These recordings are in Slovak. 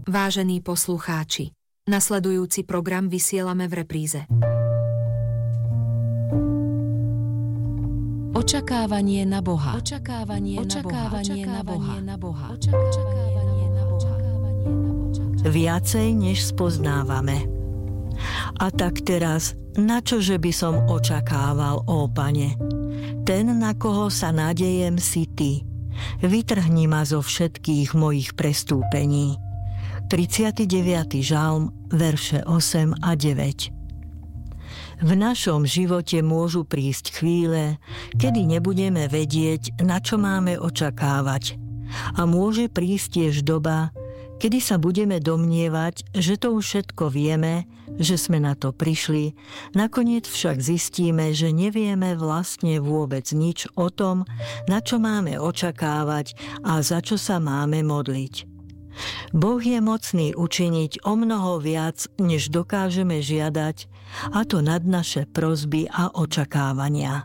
Vážení poslucháči, nasledujúci program vysielame v repríze. Očakávanie na Boha. Viacej, než spoznávame. A tak teraz, načože by som očakával, ó Pane? Ten, na koho sa nadejem, si Ty. Vytrhni ma zo všetkých mojich prestúpení. 39. žalm, verše 8 a 9. V našom živote môžu prísť chvíle, kedy nebudeme vedieť, na čo máme očakávať. A môže prísť tiež doba, kedy sa budeme domnievať, že to už všetko vieme, že sme na to prišli, nakoniec však zistíme, že nevieme vlastne vôbec nič o tom, na čo máme očakávať a za čo sa máme modliť. Boh je mocný učiniť omnoho viac, než dokážeme žiadať, a to nad naše prosby a očakávania.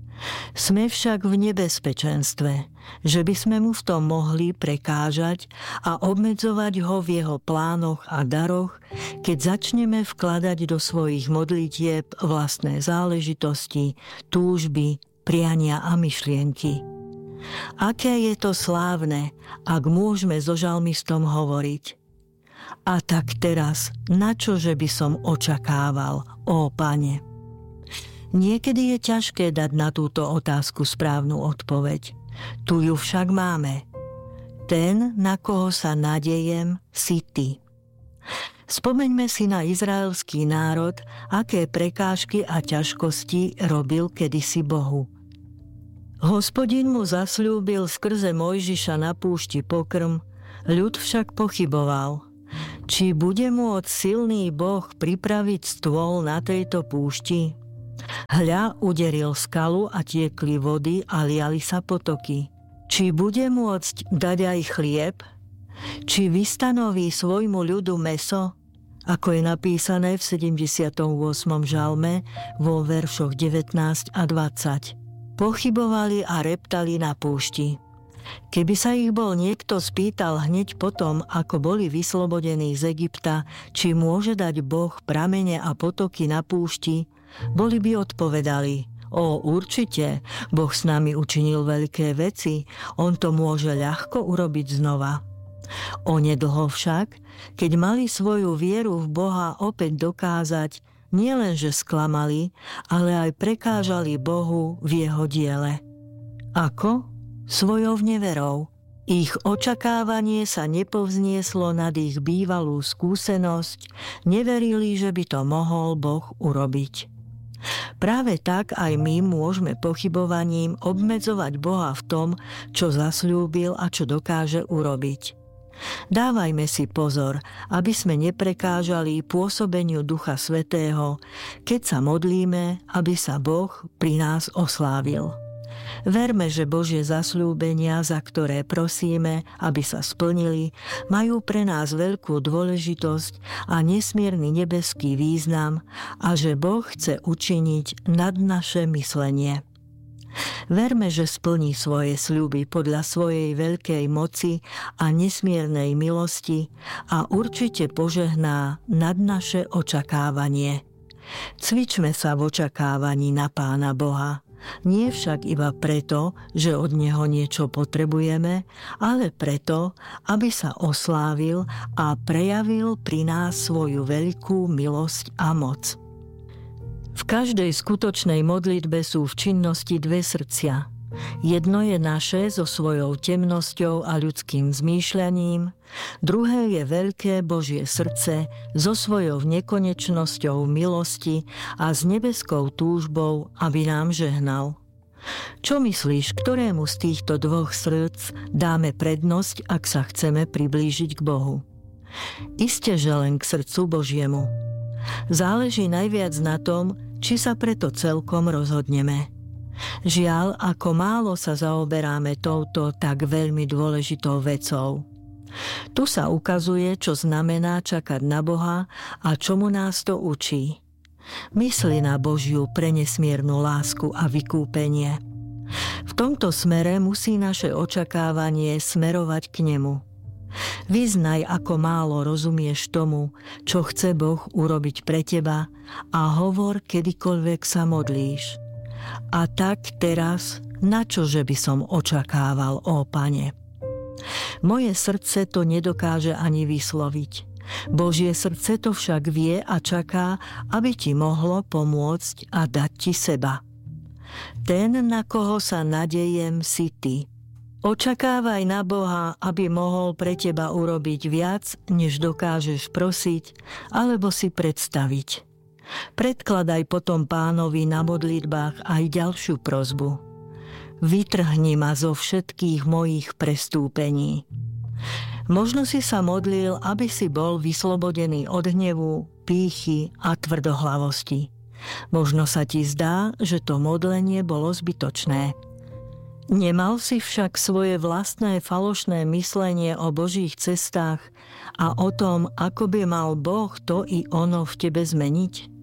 Sme však v nebezpečenstve, že by sme mu v tom mohli prekážať a obmedzovať ho v jeho plánoch a daroch, keď začneme vkladať do svojich modlitieb vlastné záležitosti, túžby, priania a myšlienky. Aké je to slávne, ak môžeme so žalmistom hovoriť: A tak teraz, načože by som očakával, ó Pane? Niekedy je ťažké dať na túto otázku správnu odpoveď. Tu ju však máme. Ten, na koho sa nadejem, si Ty. Spomeňme si na izraelský národ, aké prekážky a ťažkosti robil kedysi Bohu. Hospodin mu zasľúbil skrze Mojžiša na púšti pokrm, ľud však pochyboval. Či bude môcť silný Boh pripraviť stôl na tejto púšti? Hľa, uderil skalu a tiekli vody a liali sa potoky. Či bude môcť dať aj chlieb? Či vystanoví svojmu ľudu mäso? Ako je napísané v 78. žalme vo veršoch 19 a 20. Pochybovali a reptali na púšti. Keby sa ich bol niekto spýtal hneď potom, ako boli vyslobodení z Egypta, či môže dať Boh pramene a potoky na púšti, boli by odpovedali: O, určite, Boh s nami učinil veľké veci, on to môže ľahko urobiť znova. Onedlho však, keď mali svoju vieru v Boha opäť dokázať, nielenže sklamali, ale aj prekážali Bohu v jeho diele. Ako? Svojou neverou. Ich očakávanie sa nepovznieslo nad ich bývalú skúsenosť, neverili, že by to mohol Boh urobiť. Práve tak aj my môžeme pochybovaním obmedzovať Boha v tom, čo zasľúbil a čo dokáže urobiť. Dávajme si pozor, aby sme neprekážali pôsobeniu Ducha Svätého, keď sa modlíme, aby sa Boh pri nás oslávil. Verme, že Božie zasľúbenia, za ktoré prosíme, aby sa splnili, majú pre nás veľkú dôležitosť a nesmierny nebeský význam a že Boh chce učiniť nad naše myslenie. Verme, že splní svoje sľuby podľa svojej veľkej moci a nesmiernej milosti a určite požehná nad naše očakávanie. Cvičme sa v očakávaní na Pána Boha. Nie však iba preto, že od Neho niečo potrebujeme, ale preto, aby sa oslávil a prejavil pri nás svoju veľkú milosť a moc. V každej skutočnej modlitbe sú v činnosti dve srdcia. Jedno je naše so svojou temnosťou a ľudským zmýšľaním, druhé je veľké Božie srdce so svojou nekonečnosťou milosti a s nebeskou túžbou, aby nám žehnal. Čo myslíš, ktorému z týchto dvoch srdc dáme prednosť, ak sa chceme priblížiť k Bohu? Iste, že len k srdcu Božiemu. Záleží najviac na tom, či sa preto celkom rozhodneme. Žiaľ, ako málo sa zaoberáme touto tak veľmi dôležitou vecou. Tu sa ukazuje, čo znamená čakať na Boha a čomu nás to učí. Mysli na Božiu prenesmiernu lásku a vykúpenie. V tomto smere musí naše očakávanie smerovať k nemu. Vyznaj, ako málo rozumieš tomu, čo chce Boh urobiť pre teba a hovor, kedykoľvek sa modlíš. A tak teraz, na čože by som očakával, ó Pane? Moje srdce to nedokáže ani vysloviť. Božie srdce to však vie a čaká, aby ti mohlo pomôcť a dať ti seba. Ten, na koho sa nadejem, si ty. Očakávaj na Boha, aby mohol pre teba urobiť viac, než dokážeš prosiť alebo si predstaviť. Predkladaj potom Pánovi na modlitbách aj ďalšiu prosbu. Vytrhni ma zo všetkých mojich prestúpení. Možno si sa modlil, aby si bol vyslobodený od hnevu, pýchy a tvrdohlavosti. Možno sa ti zdá, že to modlenie bolo zbytočné. Nemal si však svoje vlastné falošné myslenie o Božích cestách a o tom, ako by mal Boh to i ono v tebe zmeniť?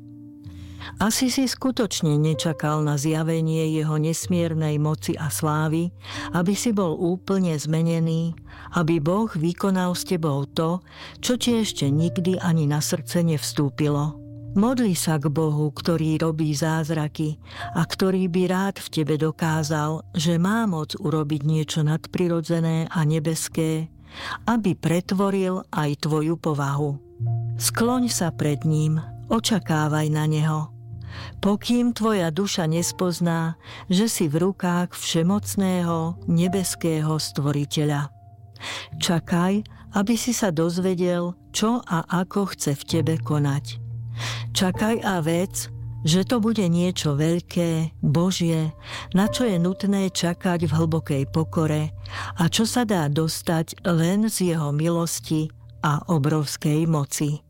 Asi si skutočne nečakal na zjavenie jeho nesmiernej moci a slávy, aby si bol úplne zmenený, aby Boh vykonal s tebou to, čo ti ešte nikdy ani na srdce nevstúpilo. Modli sa k Bohu, ktorý robí zázraky a ktorý by rád v tebe dokázal, že má moc urobiť niečo nadprirodzené a nebeské, aby pretvoril aj tvoju povahu. Skloň sa pred ním, očakávaj na neho. Pokým tvoja duša nespozná, že si v rukách všemocného nebeského stvoriteľa. Čakaj, aby si sa dozvedel, čo a ako chce v tebe konať. Čakaj a vec, že to bude niečo veľké, Božie, na čo je nutné čakať v hlbokej pokore a čo sa dá dostať len z jeho milosti a obrovskej moci.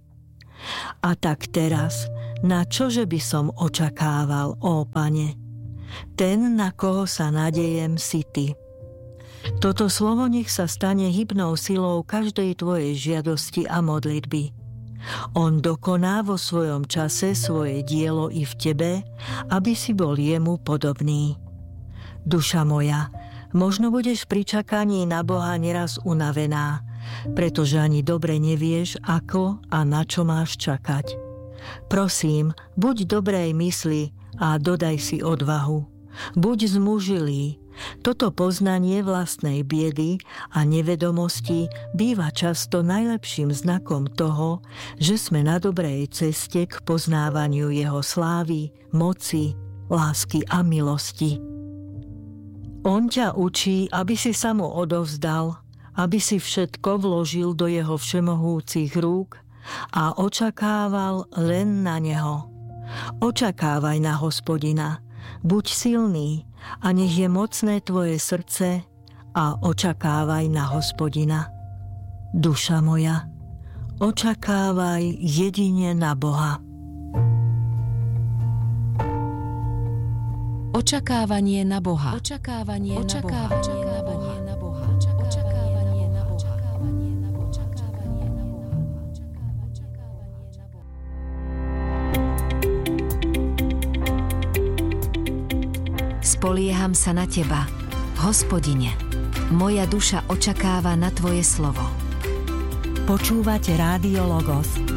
A tak teraz, na čože by som očakával, ó Pane? Ten, na koho sa nadejem, si ty. Toto slovo nech sa stane hybnou silou každej tvojej žiadosti a modlitby. On dokoná vo svojom čase svoje dielo i v tebe, aby si bol jemu podobný. Duša moja, možno budeš pri čakaní na Boha neraz unavená, pretože ani dobre nevieš, ako a na čo máš čakať. Prosím, buď dobrej mysli a dodaj si odvahu. Buď zmužilý. Toto poznanie vlastnej biedy a nevedomosti býva často najlepším znakom toho, že sme na dobrej ceste k poznávaniu jeho slávy, moci, lásky a milosti. On ťa učí, aby si sa mu odovzdal, aby si všetko vložil do jeho všemohúcich rúk a očakával len na neho. Očakávaj na Hospodina, buď silný a nech je mocné tvoje srdce a očakávaj na Hospodina. Duša moja, očakávaj jedine na Boha. Očakávanie na Boha. Očakávanie na Boha. Spolieham sa na Teba, Hospodine. Moja duša očakáva na Tvoje slovo. Počúvate Rádio Logos,